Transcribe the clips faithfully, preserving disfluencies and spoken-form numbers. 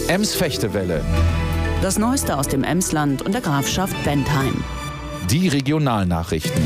Ems-Fechtewelle. Das Neueste aus dem Emsland und der Grafschaft Bentheim. Die Regionalnachrichten.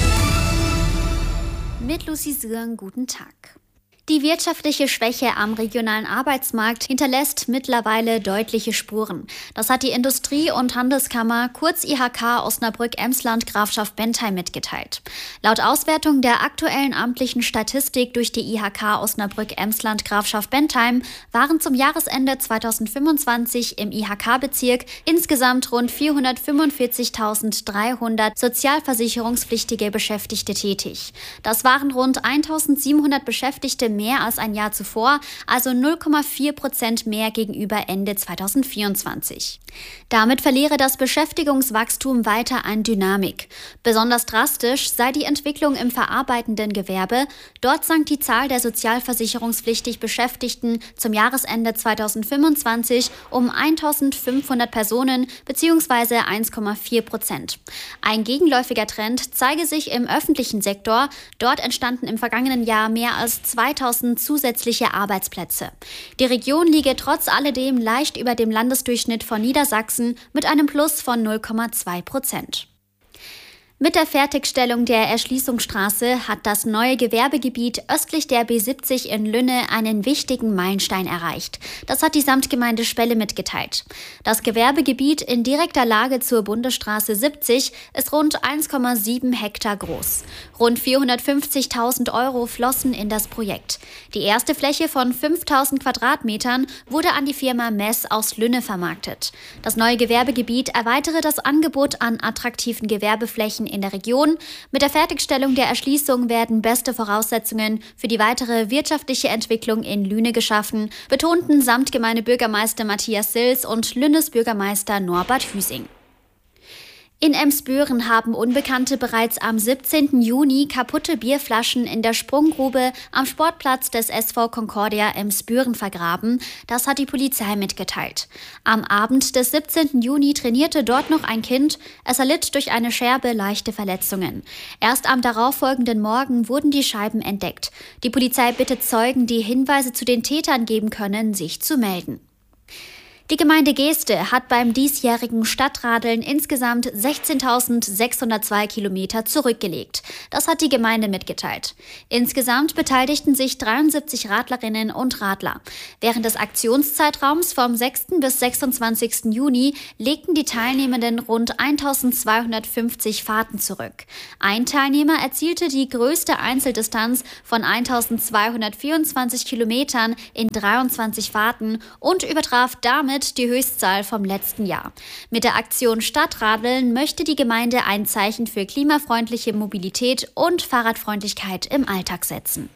Mit Lucy Sürn, guten Tag. Die wirtschaftliche Schwäche am regionalen Arbeitsmarkt hinterlässt mittlerweile deutliche Spuren. Das hat die Industrie- und Handelskammer, kurz I H K Osnabrück-Emsland Grafschaft Bentheim mitgeteilt. Laut Auswertung der aktuellen amtlichen Statistik durch die I H K Osnabrück-Emsland Grafschaft Bentheim waren zum Jahresende zweitausendfünfundzwanzig im I H K-Bezirk insgesamt rund vierhundertfünfundvierzigtausenddreihundert sozialversicherungspflichtige Beschäftigte tätig. Das waren rund eintausendsiebenhundert Beschäftigte mehr als ein Jahr zuvor, also null Komma vier Prozent mehr gegenüber Ende zweitausendvierundzwanzig. Damit verliere das Beschäftigungswachstum weiter an Dynamik. Besonders drastisch sei die Entwicklung im verarbeitenden Gewerbe. Dort sank die Zahl der sozialversicherungspflichtig Beschäftigten zum Jahresende zweitausendfünfundzwanzig um eintausendfünfhundert Personen bzw. eins Komma vier Prozent. Ein gegenläufiger Trend zeige sich im öffentlichen Sektor. Dort entstanden im vergangenen Jahr mehr als zweitausend zusätzliche Arbeitsplätze. Die Region liege trotz alledem leicht über dem Landesdurchschnitt von Niedersachsen mit einem Plus von null Komma zwei Prozent. Mit der Fertigstellung der Erschließungsstraße hat das neue Gewerbegebiet östlich der B siebzig in Lünne einen wichtigen Meilenstein erreicht. Das hat die Samtgemeinde Spelle mitgeteilt. Das Gewerbegebiet in direkter Lage zur Bundesstraße siebzig ist rund eins Komma sieben Hektar groß. Rund vierhundertfünfzigtausend Euro flossen in das Projekt. Die erste Fläche von fünftausend Quadratmetern wurde an die Firma Mess aus Lünne vermarktet. Das neue Gewerbegebiet erweitere das Angebot an attraktiven Gewerbeflächen in der Region. Mit der Fertigstellung der Erschließung werden beste Voraussetzungen für die weitere wirtschaftliche Entwicklung in Lüne geschaffen, betonten Samtgemeindebürgermeister Matthias Sils und Lünnes Bürgermeister Norbert Hüsing. In Emsbüren haben Unbekannte bereits am siebzehnten Juni kaputte Bierflaschen in der Sprunggrube am Sportplatz des S V Concordia Emsbüren vergraben. Das hat die Polizei mitgeteilt. Am Abend des siebzehnten Juni trainierte dort noch ein Kind. Es erlitt durch eine Scherbe leichte Verletzungen. Erst am darauffolgenden Morgen wurden die Scheiben entdeckt. Die Polizei bittet Zeugen, die Hinweise zu den Tätern geben können, sich zu melden. Die Gemeinde Geeste hat beim diesjährigen Stadtradeln insgesamt sechzehntausendsechshundertzwei Kilometer zurückgelegt. Das hat die Gemeinde mitgeteilt. Insgesamt beteiligten sich dreiundsiebzig Radlerinnen und Radler. Während des Aktionszeitraums vom sechsten bis sechsundzwanzigsten Juni legten die Teilnehmenden rund eintausendzweihundertfünfzig Fahrten zurück. Ein Teilnehmer erzielte die größte Einzeldistanz von eintausendzweihundertvierundzwanzig Kilometern in dreiundzwanzig Fahrten und übertraf damit die Höchstzahl vom letzten Jahr. Mit der Aktion Stadtradeln möchte die Gemeinde ein Zeichen für klimafreundliche Mobilität und Fahrradfreundlichkeit im Alltag setzen.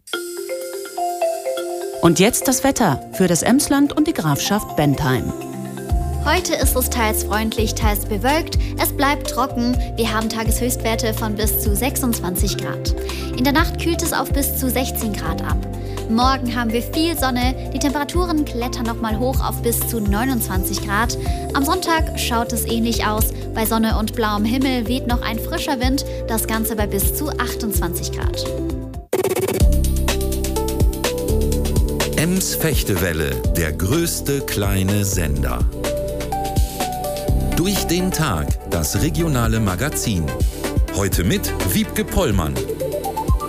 Und jetzt das Wetter für das Emsland und die Grafschaft Bentheim. Heute ist es teils freundlich, teils bewölkt. Es bleibt trocken. Wir haben Tageshöchstwerte von bis zu sechsundzwanzig Grad. In der Nacht kühlt es auf bis zu sechzehn Grad ab. Morgen haben wir viel Sonne. Die Temperaturen klettern nochmal hoch auf bis zu neunundzwanzig Grad. Am Sonntag schaut es ähnlich aus. Bei Sonne und blauem Himmel weht noch ein frischer Wind. Das Ganze bei bis zu achtundzwanzig Grad. Ems-Fechtewelle, der größte kleine Sender. Durch den Tag, das regionale Magazin. Heute mit Wiebke Pollmann.